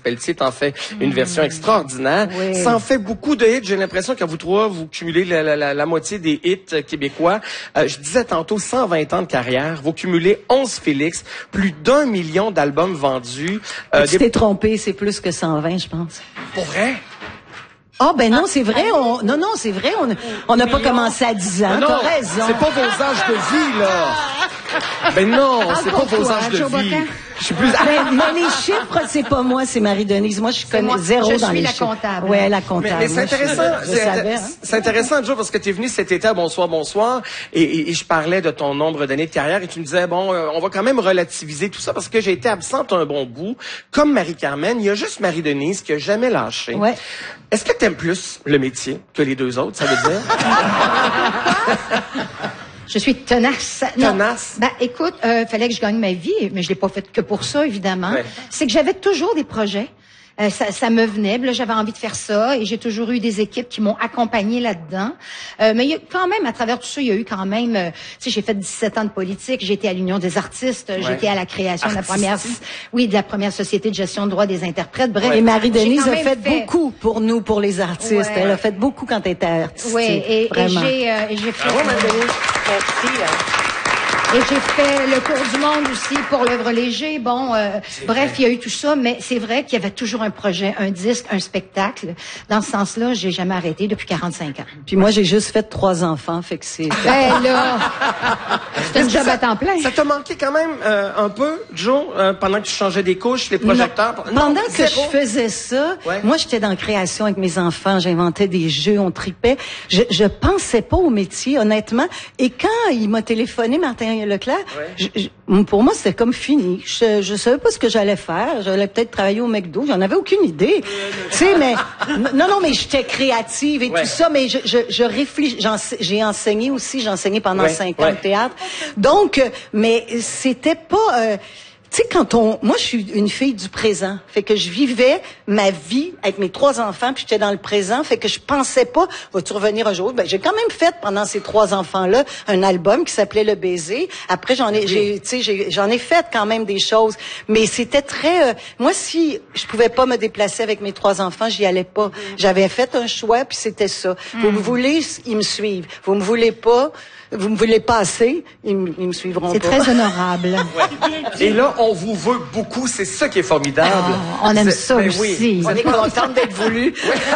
Pelletier t'en fait une version extraordinaire. Oui. Ça en fait beaucoup de hits. J'ai l'impression qu'à vous trois, vous cumulez la moitié des hits québécois. Je disais tantôt, 120 ans de carrière. Vous cumulez 11 Félix, plus d'1 million d'albums vendus. Tu t'es trompé, c'est plus que 120, je pense. Pour vrai? Ah, ben non, c'est vrai, non, c'est vrai, on n'a pas commencé à 10 ans, Non, t'as raison. c'est pas vos âges de vie, là. Ben non, c'est pas vos âges de vie. Je suis plus... Mais les chiffres, c'est pas moi, c'est Marie-Denise. Moi, je connais zéro dans les chiffres. Je suis la comptable. Ouais, la comptable. Mais c'est intéressant, hein. c'est intéressant, Joe, parce que tu es venu cet été à Bonsoir, et je parlais de ton nombre d'années de carrière, et tu me disais, bon, on va quand même relativiser tout ça, parce que j'ai été absente un bon bout. Comme Marie-Carmen, il y a juste Marie-Denise qui a jamais lâché. Ouais. Est-ce que t'aimes plus le métier que les deux autres, ça veut dire? Je suis tenace. Tenace? Non. Ben, écoute, fallait que je gagne ma vie, mais je l'ai pas fait que pour ça, évidemment. Ouais. C'est que j'avais toujours des projets. Ça me venait, là, j'avais envie de faire ça, et j'ai toujours eu des équipes qui m'ont accompagnée là-dedans. Mais il y a quand même, à travers tout ça, il y a eu quand même, tu sais, j'ai fait 17 ans de politique, j'ai été à l'Union des artistes, j'ai été à la création de la première société de gestion de droits des interprètes. Bref, Et Marie-Denise a j'ai quand fait même beaucoup pour nous, pour les artistes. Ouais. Elle a fait beaucoup quand elle était artiste. Oui, et j'ai fait... Bravo, Marie-Denise. Merci. Et j'ai fait le tour du monde aussi pour l'œuvre léger. Bon, bref, il y a eu tout ça, mais c'est vrai qu'il y avait toujours un projet, un disque, un spectacle. Dans ce sens-là, j'ai jamais arrêté depuis 45 ans. Puis moi, j'ai juste fait 3 enfants, fait que c'est... Ben là, c'est un job à temps plein. Ça t'a manqué quand même un peu, Joe, pendant que tu changeais des couches, les projecteurs? Pendant que je faisais ça, Ouais. moi, j'étais dans la création avec mes enfants, j'inventais des jeux, on tripait. Je pensais pas au métier, honnêtement. Et quand il m'a téléphoné, Martin Leclerc, pour moi, c'était comme fini. Je savais pas ce que j'allais faire. J'allais peut-être travailler au McDo. J'en avais aucune idée. Tu sais, mais non, mais j'étais créative et tout ça. Mais je réfléchis. J'ai enseigné aussi. J'ai enseigné pendant 5 ans de théâtre. Donc, mais c'était pas. Tu sais, moi, je suis une fille du présent. Fait que je vivais ma vie avec mes 3 enfants, puis j'étais dans le présent. Fait que je pensais pas, vas-tu revenir un jour? Ben, j'ai quand même fait, pendant ces 3 enfants-là, un album qui s'appelait Le Baiser. Après, j'en ai fait quand même des choses. Mais c'était très, moi, si je pouvais pas me déplacer avec mes 3 enfants, j'y allais pas. J'avais fait un choix, puis c'était ça. Vous me voulez, ils me suivent. Vous me voulez pas, vous me voulez pas assez, ils me suivront pas. C'est très honorable. Et là, on vous veut beaucoup, c'est ça qui est formidable. On aime ça aussi. Oui. On est contente d'être voulu.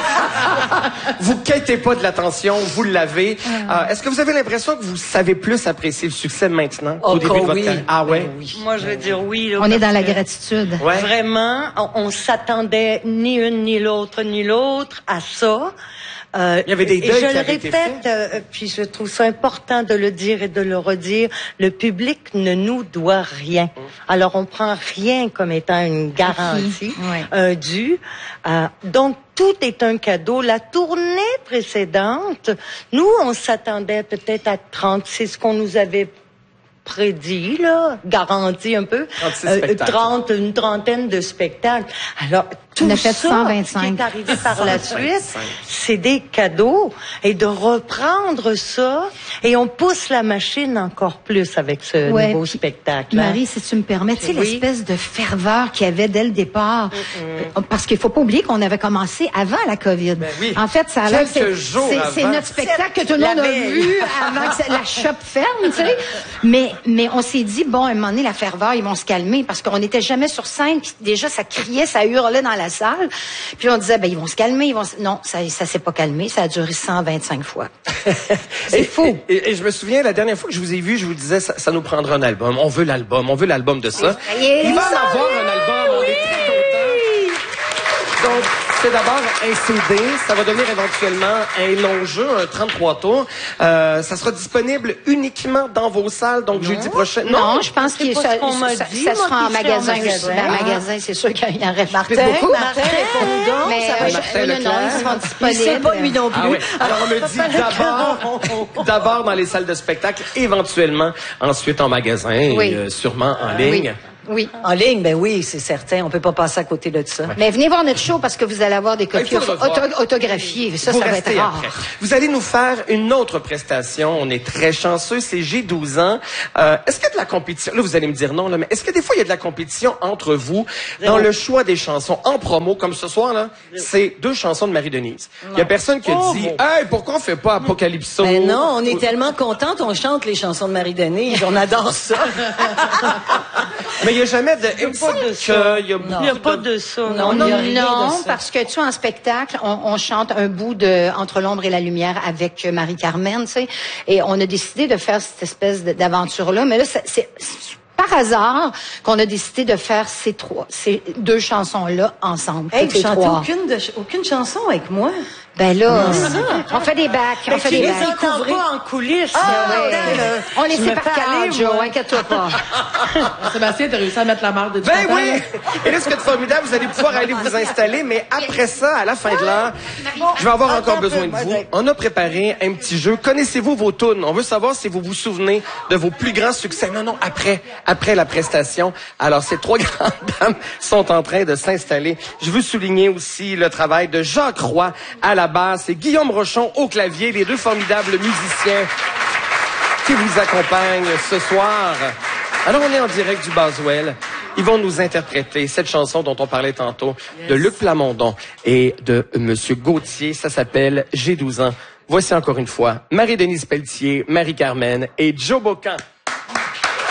Vous quêtez pas de l'attention, vous l'avez. Est-ce que vous avez l'impression que vous savez plus apprécier le succès maintenant qu'au début de votre carrière? Ah ouais? Oui. Moi, je veux dire oui. Là, On est dans parce la que gratitude. Ouais. Vraiment, on s'attendait ni une ni l'autre à ça. Il y avait des et deuils je qui le avaient été répète, puis je trouve ça important de le dire et de le redire. Le public ne nous doit rien. Alors, on prend rien comme étant une garantie, un dû. Donc, tout est un cadeau. La tournée précédente, nous, on s'attendait peut-être à 30, c'est ce qu'on nous avait prédit, là, garanti un peu, 36 une trentaine de spectacles. Alors, tout On a fait ça 125. qui est arrivé par la suite, c'est des cadeaux. Et de reprendre ça, et on pousse la machine encore plus avec ce nouveau spectacle. Marie, si tu me permets, tu sais, l'espèce de ferveur qu'il y avait dès le départ. Parce qu'il faut pas oublier qu'on avait commencé avant la COVID. Ben oui. En fait, ça a l'air c'est avant. notre spectacle que tout le monde a vu avant que la shop ferme, tu sais. Mais on s'est dit, bon, à un moment donné, la ferveur, ils vont se calmer parce qu'on n'était jamais sur scène. Puis déjà, ça criait, ça hurlait dans la salle. Puis on disait, ben, ils vont se calmer. Non, ça s'est pas calmé. Ça a duré 125 fois. C'est fou. Et je me souviens, la dernière fois que je vous ai vu, je vous disais, ça nous prendra un album. On veut l'album de ça. Il va en avoir un album. On est très contents. Donc, c'est d'abord un CD. Ça va devenir éventuellement un long jeu, un 33 tours. Ça sera disponible uniquement dans vos salles, donc jeudi prochain. Non, je pense que ça sera en magasin. En magasin, c'est sûr qu'il y en reste Martin, plus beaucoup. Martin, réponds donc. Mais Ça va Martin non, Leclerc. ils seront Il disponibles. sait pas lui non plus. Ah oui. Alors, on me dit d'abord dans les salles de spectacle, éventuellement ensuite en magasin et sûrement en ligne. Oui. En ligne, ben oui, c'est certain. On peut pas passer à côté de ça. Ouais. Mais venez voir notre show parce que vous allez avoir des copies autographiées. Ça va être rare. Après. Vous allez nous faire une autre prestation. On est très chanceux. C'est J'ai 12 ans. Est-ce qu'il y a de la compétition? Là, vous allez me dire non, là, mais est-ce que des fois, il y a de la compétition entre vous dans le choix des chansons en promo, comme ce soir, là? C'est 2 chansons de Marie-Denise. Il y a personne qui a dit, hey, pourquoi on fait pas Apocalypso? Mais non, on est tellement contentes, on chante les chansons de Marie-Denise. On adore ça. Mais il n'y a jamais de... Il n'y a pas de ça. Non, parce que tu vois, en spectacle, on chante un bout de Entre l'ombre et la lumière avec Marie-Carmen, tu sais, et on a décidé de faire cette espèce d'aventure-là, mais là, c'est par hasard qu'on a décidé de faire ces 2 chansons-là ensemble. Hey, vous chantez aucune chanson avec moi? Ben là, on fait des bacs, on fait des bacs. Pas en coulisses. On les sait par cœur, Joe, inquiète-toi pas. Sébastien, t'as réussi à mettre la marde de Ben oui! Et là, ce qui est formidable, vous allez pouvoir aller vous installer, mais après ça, à la fin de l'heure, je vais avoir encore besoin de vous. On a préparé un petit jeu. Connaissez-vous vos tunes? On veut savoir si vous vous souvenez de vos plus grands succès. Non, après la prestation. Alors, ces 3 grandes dames sont en train de s'installer. Je veux souligner aussi le travail de Jacques Roy à la basse et Guillaume Rochon au clavier, les 2 formidables musiciens qui vous accompagnent ce soir. Alors, on est en direct du Boswell. Ils vont nous interpréter cette chanson dont on parlait tantôt, de Luc Plamondon et de Monsieur Gauthier. Ça s'appelle « J'ai 12 ans ». Voici encore une fois Marie-Denise Pelletier, Marie-Carmen et Joe Bocan.